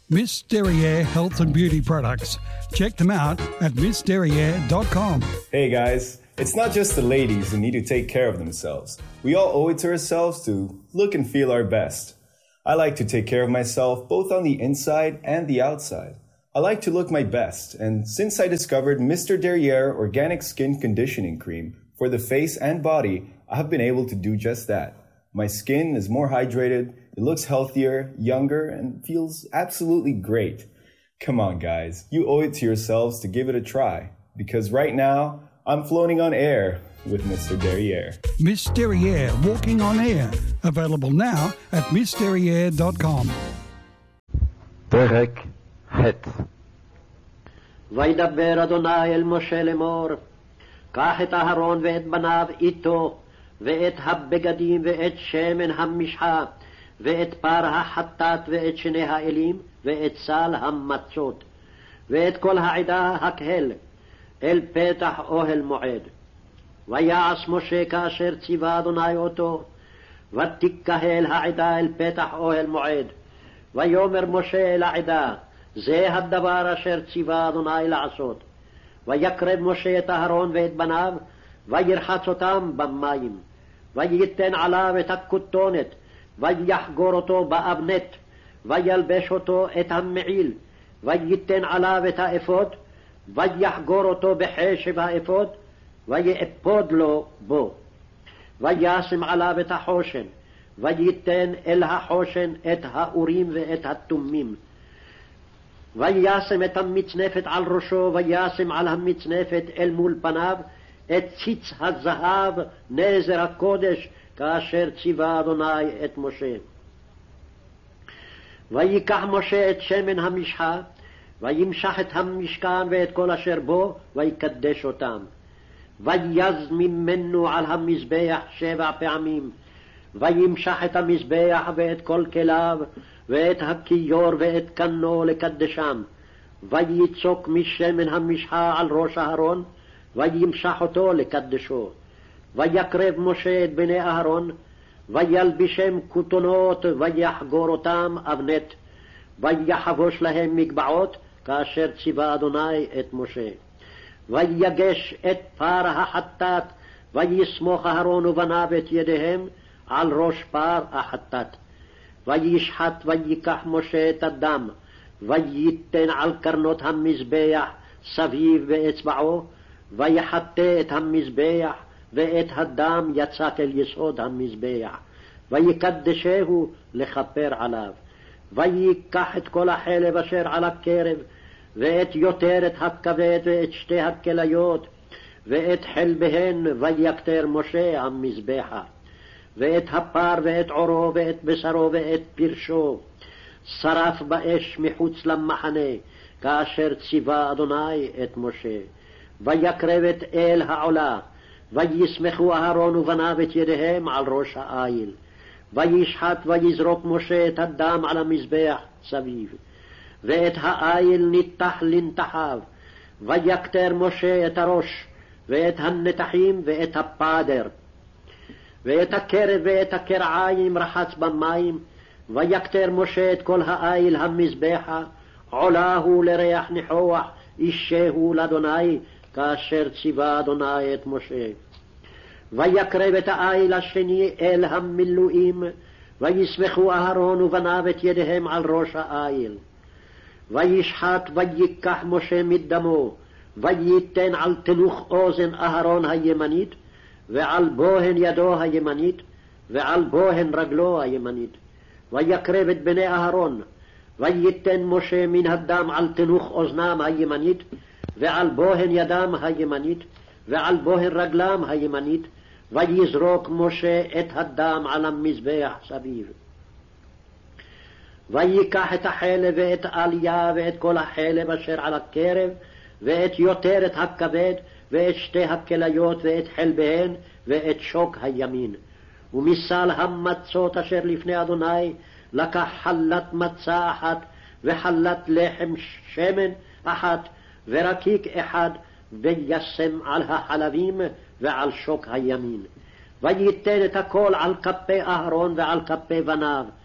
Miss Derriere Health and Beauty Products. Check them out at missderriere.com. Hey guys, it's not just the ladies who need to take care of themselves. We all owe it to ourselves to look and feel our best. I like to take care of myself both on the inside and the outside. I like to look my best, and since I discovered Mr. Derriere Organic Skin Conditioning Cream for the face and body, I have been able to do just that. My skin is more hydrated, it looks healthier, younger, and feels absolutely great. Come on guys, you owe it to yourselves to give it a try, because right now, I'm floating on air with Mr. Derriere. Miss Derriere Walking on Air. Available now at missderriere.com. פרק ח' וידבר אדוני אל משה לאמור, קח את אהרון ואת בניו איתו, ואת הבגדים ואת שמן המשחה, ואת פר החטאת ואת שני האלים, ואת סל המצות, ואת כל העדה הקהל, אל פתח אוהל מועד. ויעש משה כאשר ציווה אדוני אותו, ותקהל העדה אל פתח אוהל מועד. ויאמר משה אל העדה, זה הדבר אשר ציווה אדוני לעשות. ויקרב משה את אהרון ואת בניו, וירחץ אותם במים. וייתן עליו את הכותונת, ויחגור אותו באבנת, וילבש אותו את המעיל, וייתן עליו את האפוד, ויחגור אותו בחשב האפוד, ויאפוד לו בו. וישם עליו את החושן, וייתן אל החושן את האורים ואת התומים. וישם את המצנפת על ראשו, וישם על המצנפת אל מול פניו את ציץ הזהב נזר הקודש, כאשר ציווה אדוני את משה. ויקח משה את שמן המשחה, וימשח את המשכן ואת כל אשר בו, ויקדש אותם. ויז ממנו על המזבח 7 פעמים, וימשח את המזבח ואת כל כליו, ואת הכיור ואת קנו לקדשם. ויצוק משמן המשחה על ראש אהרון, וימשח אותו לקדשו. ויקרב משה את בני אהרון, וילבישם כותונות, ויחגור אותם אבנת, ויחבוש להם מגבעות, כאשר ציווה אדוני את משה. ויגש את פר החטאת, ויסמוך אהרון ובניו את ידיהם על ראש פר החטאת. וישחט ויקח משה את הדם, וייתן על קרנות המזבח סביב באצבעו, ויחטא את המזבח, ואת הדם יצק אל יסוד המזבח, ויקדשהו לכפר עליו. ויקח את כל החלב אשר על הקרב, ואת יותרת הכבד, ואת שתי הכליות, ואת חלביהן, ויקטר משה המזבחה. ואת הפר, ואת עורו, ואת בשרו, ואת פרשו, שרף באש מחוץ למחנה, כאשר ציווה אדוני את משה. ויקרב את אל העולה, ויסמכו אהרון ובניו את ידיהם על ראש העיל. וישחט ויזרוק משה את הדם על המזבח סביב, ואת העיל ניתח לנתחיו. ויקטר משה את הראש, ואת הנתחים, ואת הפדר, ואת הקרב ואת הקרעיים רחץ במים. ויקטר משה את כל העיל המזבחה, עולה הוא לריח ניחוח, אישהו לאדוני, כאשר ציווה אדוני את משה. ויקרב את העיל השני אל המילואים, ויסמכו אהרון ובניו את ידיהם על ראש העיל. וישחט ויקח משה מדמו, וייתן על תנוך אוזן אהרון הימנית, ועל בוהן ידו הימנית, ועל בוהן רגלו הימנית. ויקרב את בני אהרון, וייתן משה מן הדם על תנוך אוזנם הימנית, ועל בוהן ידם הימנית, ועל בוהן רגלם הימנית, ויזרוק משה את הדם על המזבח סביב. ויקח את החלב ואת העלייה ואת כל החלב אשר על הקרב, ואת יותרת הכבד, ואת שתי הכליות, ואת חלביהן, ואת שוק הימין. ומסל המצות אשר לפני אדוני לקח חלת מצה אחת, וחלת לחם שמן אחת, ורקיק אחד, וישם על החלבים ועל שוק הימין. וייתן את הכל על כפי אהרון ועל כפי בניו,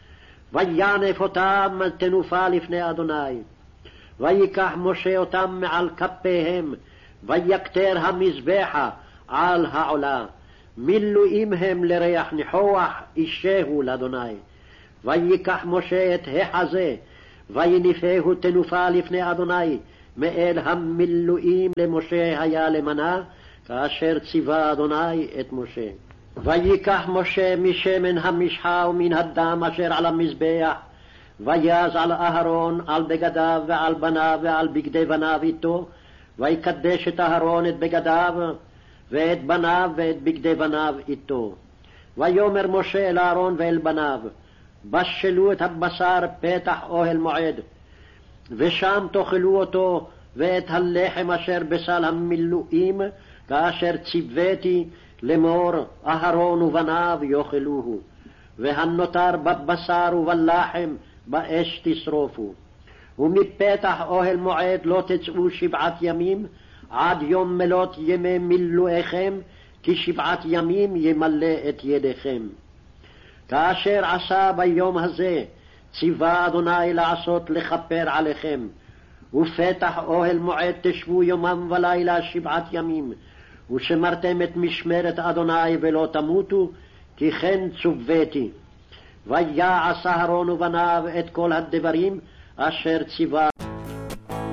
וינף אותם תנופה לפני אדוני. ויקח משה אותם מעל כפיהם, ויקטר המזבחה על העולה. מילואים הם לריח ניחוח, אישהו לאדוני. ויקח משה את החזה, ויניפהו תנופה לפני אדוני, מאל המילואים למשה היה למנה, כאשר ציווה אדוני את משה. ויקח משה משמן המשחה ומן הדם אשר על המזבח, ויז על אהרון, על בגדיו ועל בניו ועל בגדי בניו איתו, ויקדש את אהרון את בגדיו, ואת בניו ואת בגדי בניו איתו. ויאמר משה אל אהרון ואל בניו, בשלו את הבשר פתח אוהל מועד, ושם תאכלו אותו, ואת הלחם אשר בסל המילואים, כאשר ציוויתי לאמור, אהרון ובניו יאכלוהו, והנותר בבשר ובלחם באש תשרופו. ומפתח אוהל מועד לא תצאו 7 ימים, עד יום מלות ימי מילואיכם, כי 7 ימים ימלא את ידיכם. כאשר עשה ביום הזה, ציווה אדוני לעשות לכפר עליכם, ופתח אוהל מועד תשבו יומם ולילה 7 ימים, ושמרתם את משמרת אדוני ולא תמותו, כי כן צוויתי. ויעש אהרון ובניו את כל הדברים אשר ציווה